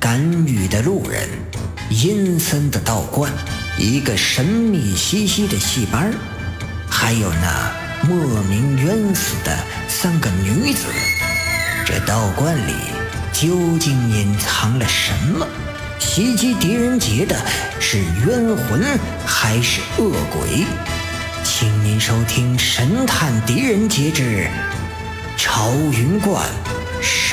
干预的路人、阴森的道观、一个神秘兮兮的戏班，还有那莫名冤死的3个女子。这道观里究竟隐藏了什么？袭击狄仁杰的是冤魂还是恶鬼？请您收听《神探狄仁杰之朝云观》